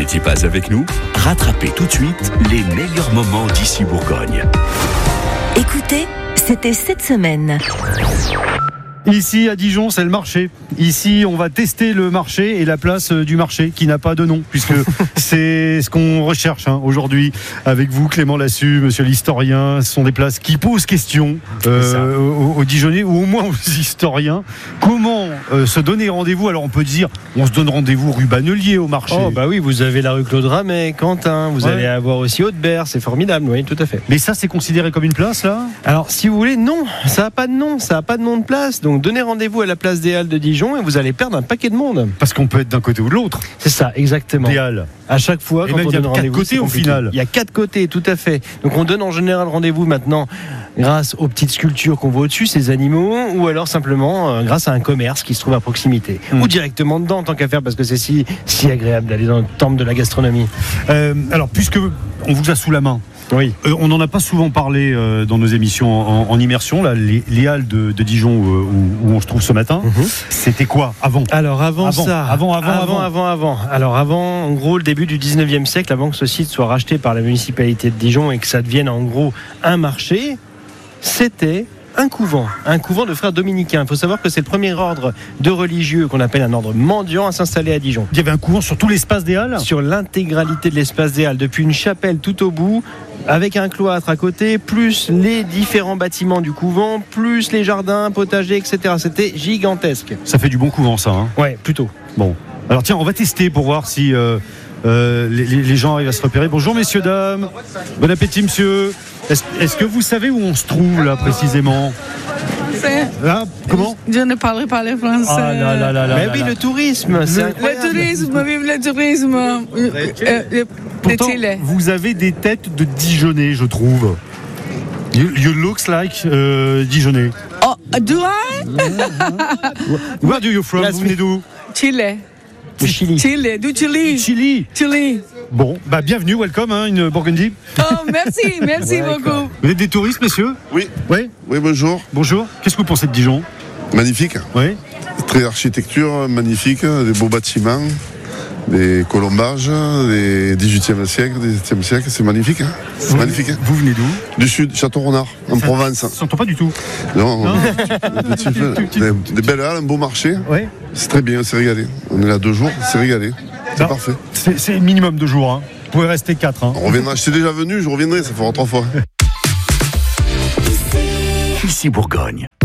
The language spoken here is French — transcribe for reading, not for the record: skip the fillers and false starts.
n'étiez pas avec nous? Rattrapez tout de suite les meilleurs moments d'ici Bourgogne. Écoutez, c'était cette semaine. Ici à Dijon, c'est le marché. Ici, on va tester le marché et la place du marché qui n'a pas de nom, puisque c'est ce qu'on recherche aujourd'hui avec vous, Clément Lassus, monsieur l'historien. Ce sont des places qui posent question aux Dijonnais ou au moins aux historiens. Comment se donner rendez-vous? Alors on peut dire, on se donne rendez-vous rue Bannelier au marché. Oh bah oui, vous avez la rue Claude Ramet, Quentin, vous allez avoir aussi Haute-Berre, c'est formidable, oui, tout à fait. Mais ça, c'est considéré comme une place là? Alors si vous voulez, non, ça n'a pas de nom, ça n'a pas de nom de place. Donc donnez rendez-vous à la place des Halles de Dijon et vous allez perdre un paquet de monde. Parce qu'on peut être d'un côté ou de l'autre. C'est ça, exactement. Des Halles. À chaque fois, quand on donne rendez-vous, côtés au final. Il y a 4 côtés, tout à fait. Donc on donne en général rendez-vous maintenant grâce aux petites sculptures qu'on voit au-dessus, ces animaux, ou alors simplement grâce à un commerce qui se trouve à proximité. Ou directement dedans, tant qu'à faire, parce que c'est si agréable d'aller dans le temple de la gastronomie. Alors, puisque on vous a sous la main, oui. On n'en a pas souvent parlé dans nos émissions en immersion, là, les Halles de Dijon où on se trouve ce matin. C'était quoi avant? Alors avant, en gros, le début du 19e siècle, avant que ce site soit racheté par la municipalité de Dijon et que ça devienne en gros un marché, c'était un couvent de frères dominicains. Il faut savoir que c'est le premier ordre de religieux qu'on appelle un ordre mendiant à s'installer à Dijon. Il y avait un couvent sur tout l'espace des Halles? Sur l'intégralité de l'espace des Halles, depuis une chapelle tout au bout, avec un cloître à côté, plus les différents bâtiments du couvent, plus les jardins, potagers, etc. C'était gigantesque. Ça fait du bon couvent, ça, hein? Ouais, plutôt. Bon. Alors tiens, on va tester pour voir si les gens arrivent à se repérer. Bonjour messieurs, dames. Bon appétit monsieur. Est-ce que vous savez où on se trouve là précisément? Là, comment? Je ne parlerai pas le français. Ah là là là là. Mais oui, le tourisme, c'est incroyable. Vive le tourisme. Pourtant, vous avez des têtes de Dijonnais, je trouve. You looks like Dijonnais. Oh, do I? Where do you from? Vous venez d'où? Chile. Le Chili. Chili. Bon, bah bienvenue, welcome, une Burgundy. Oh, merci beaucoup. Vous êtes des touristes, messieurs? Oui. Oui. Oui, bonjour. Bonjour. Qu'est-ce que vous pensez de Dijon? Magnifique. Oui. Très architecture, magnifique, des beaux bâtiments, des colombages, des 18e siècle, 17e siècle, c'est magnifique. Hein, c'est magnifique. Hein. Vous venez d'où? Du sud, Château-Renard, en Provence. Ça ne s'entend pas du tout. Non. Des belles halles, un beau marché. Oui. C'est très bien, c'est régalé. On est là 2 jours, c'est régalé. C'est parfait. C'est minimum 2 jours. Hein. Vous pouvez rester 4. Hein. On reviendra. Je suis déjà venu, je reviendrai, ça fera 3 fois. Ici Bourgogne.